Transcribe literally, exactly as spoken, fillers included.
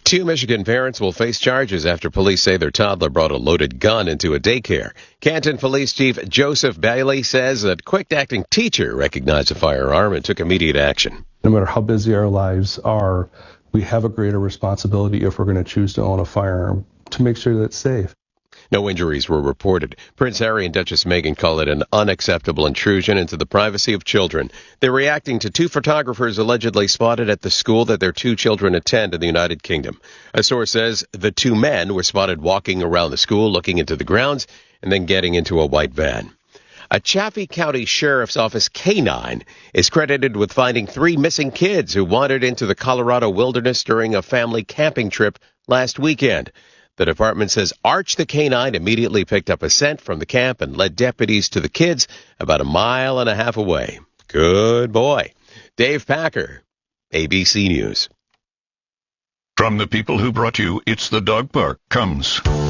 Two Michigan parents will face charges after police say their toddler brought a loaded gun into a daycare. Canton Police Chief Joseph Bailey says that quick-acting teacher recognized a firearm and took immediate action. No matter how busy our lives are, we have a greater responsibility if we're going to choose to own a firearm to make sure that it's safe. No injuries were reported. Prince Harry and Duchess Meghan call it an unacceptable intrusion into the privacy of children. They're reacting to two photographers allegedly spotted at the school that their two children attend in the United Kingdom. A source says the two men were spotted walking around the school, looking into the grounds, and then getting into a white van. A Chaffee County Sheriff's Office canine is credited with finding three missing kids who wandered into the Colorado wilderness during a family camping trip last weekend. The department says Arch the canine immediately picked up a scent from the camp and led deputies to the kids about a mile and a half away. Good boy. Dave Packer, A B C News. From the people who brought you It's the Dog Park comes